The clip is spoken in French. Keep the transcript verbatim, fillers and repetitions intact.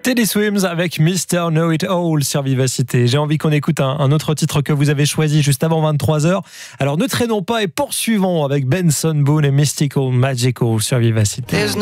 Teddy Swims avec mister Know It All sur Vivacité. J'ai envie qu'on écoute un, un autre titre que vous avez choisi juste avant vingt-trois heures. Alors ne traînons pas et poursuivons avec Benson Boone et Mystical Magical sur Vivacité.